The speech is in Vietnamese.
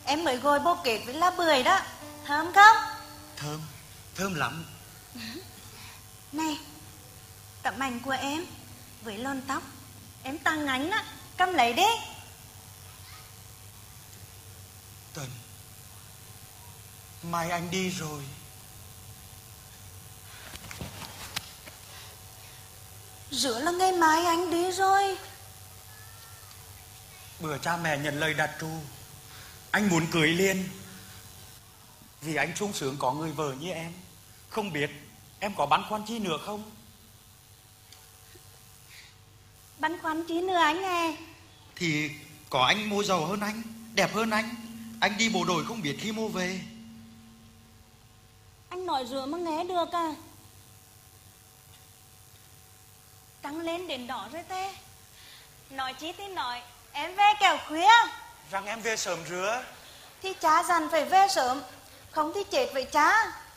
Em mới gội bồ kết với lá bưởi đó. Thơm không? Thơm, thơm lắm. Này, tấm ảnh của em với lọn tóc em tặng anh á, cầm lấy đi. Tần, mai anh đi rồi. Rửa là ngày mai anh đi rồi. Bữa cha mẹ nhận lời đặt tru, anh muốn cưới liền. Vì anh sung sướng có người vợ như em. Không biết em có băn khoăn chi nữa không? Băn khoăn chi nữa anh nè? Thì có anh mua giàu hơn anh, đẹp hơn anh. Anh đi bộ đội không biết khi mua về. Anh nói rửa mà nghe được à? Trăng lên đến đỏ rồi tê. Nói chi thì nói, em về kẻo khuya. Rằng em về sớm rứa. Thì cha dặn phải về sớm, không thì chết với cha.